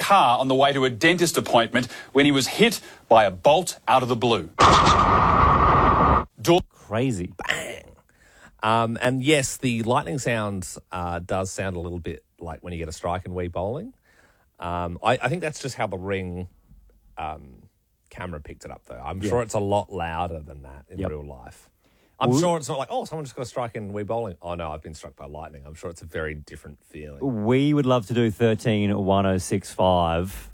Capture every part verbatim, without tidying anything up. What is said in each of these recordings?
car on the way to a dentist appointment when he was hit by a bolt out of the blue. Door- Crazy. Bang. Um, and yes, the lightning sound uh, does sound a little bit like when you get a strike in Wii Bowling. Um, I, I think that's just how the Ring um, camera picked it up, though. I'm Yeah. sure it's a lot louder than that in Yep. real life. I'm Well, sure it's not like, oh, someone just got a strike in Wii Bowling. Oh, no, I've been struck by lightning. I'm sure it's a very different feeling. We would love to do thirteen one oh six five.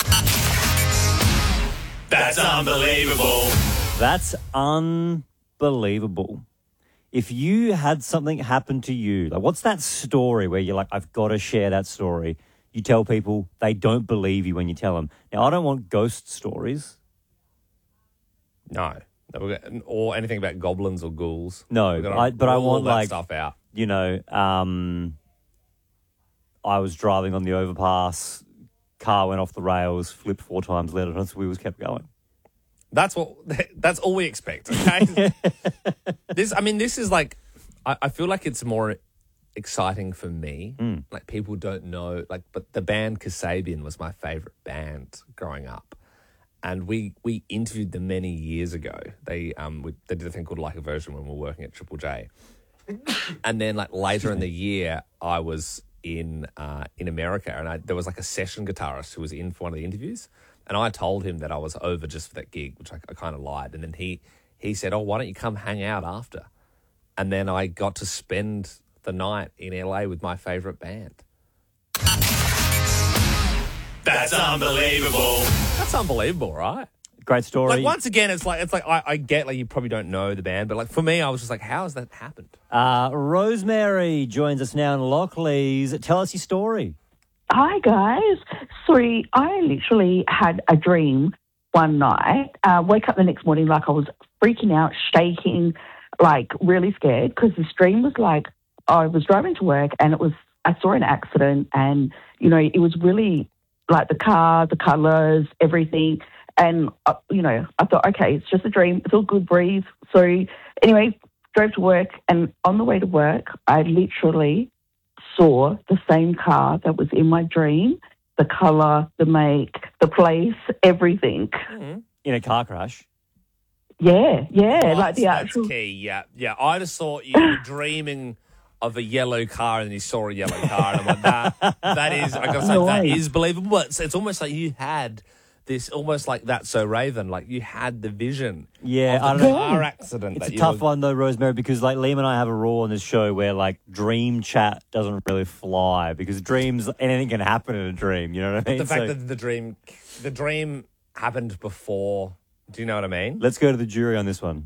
That's unbelievable. That's unbelievable. If you had something happen to you, like what's that story where you're like, I've got to share that story? You tell people, they don't believe you when you tell them. Now, I don't want ghost stories. No. No, we're gonna- or anything about goblins or ghouls. No, We're gonna I- but I rule all want, that like- stuff out. You know, um, I was driving on the overpass, car went off the rails, flipped four times, let it on, so wheels kept going. That's what. That's all we expect. Okay. this. I mean, this is like. I, I feel like it's more exciting for me. Mm. Like people don't know. Like, but the band Kasabian was my favorite band growing up, and we we interviewed them many years ago. They um we, they did a thing called Like a Version when we were working at Triple J, and then like later in the year, I was in uh, in America, and I, there was like a session guitarist who was in for one of the interviews. And I told him that I was over just for that gig, which I, I kind of lied. And then he he said, oh, why don't you come hang out after? And then I got to spend the night in L A with my favourite band. That's unbelievable. That's unbelievable, right? Great story. Like, once again, it's like, it's like I, I get, like, you probably don't know the band, but, like, for me, I was just like, how has that happened? Uh, Rosemary joins us now in Lockleys. Tell us your story. Hi, guys. Sorry, I literally had a dream one night. Uh, woke up the next morning like I was freaking out, shaking, like really scared because this dream was like I was driving to work and it was I saw an accident and, you know, it was really like the car, the colours, everything. And, uh, you know, I thought, okay, it's just a dream. It's all good, breathe. So anyway, drove to work and on the way to work, I literally saw the same car that was in my dream, the colour, the make, the place, everything. Mm-hmm. In a car crash. Yeah, yeah, That's, like the that's actual. key, yeah. Yeah, I just thought you were dreaming of a yellow car and you saw a yellow car and I'm like, that, that is, I gotta say, No that way. is believable. It's, it's almost like you had this, almost like That's So Raven, like you had the vision Yeah, I of the don't know. car accident. It's that a you tough were- one though, Rosemary, because like Liam and I have a rule on this show where like dream chat doesn't really fly because dreams, anything can happen in a dream. You know what I mean? The fact So that the dream, the dream happened before. Do you know what I mean? let's go to the jury on this one.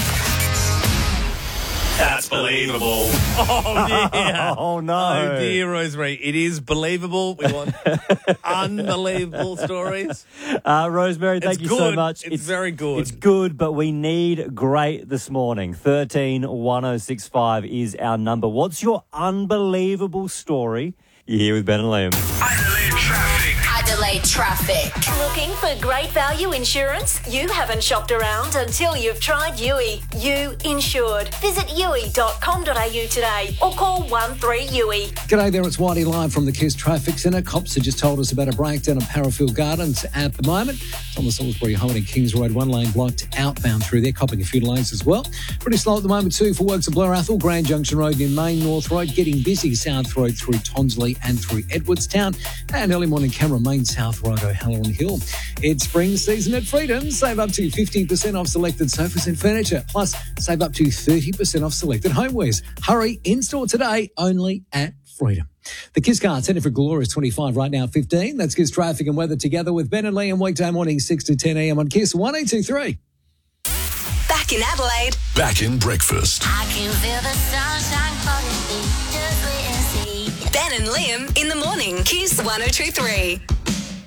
That's believable. Oh dear. Oh no! Oh dear, Rosemary. It is believable. We want unbelievable stories. Uh, Rosemary, thank It's you so good. much. It's very good. It's good, but we need great this morning. thirteen one oh six five is our number. What's your unbelievable story? You're here with Ben and Liam. Adelaide traffic. Adelaide traffic. Looking for great value insurance? You haven't shopped around until you've tried U I. You Insured. Visit U I dot com dot a u today or call one three U I. G'day there, it's Whitey live from the KISS Traffic Centre. Cops have just told us about a breakdown at Parafield Gardens at the moment. It's on the Salisbury Holding Kings Road, one lane blocked outbound through there, copping a few lanes as well. Pretty slow at the moment too for works at Blair Athol, Grand Junction Road near Main North Road, getting busy South Road through Tonsley and through Edwardstown, and early morning Camera Main South Road, O'Halloran Hill. It's spring season at Freedom. Save up to fifty percent off selected sofas and furniture, plus save up to thirty percent off selected homewares. Hurry, in-store today, only at Freedom. The KISS card centre for Glorious twenty-five right now, fifteen. That's KISS traffic and weather together with Ben and Liam weekday morning six to ten a m on KISS one eight two three. Back in Adelaide. Back in breakfast. I can feel the sunshine calling me. Just wait and see. Ben and Liam in the morning. KISS one oh two three.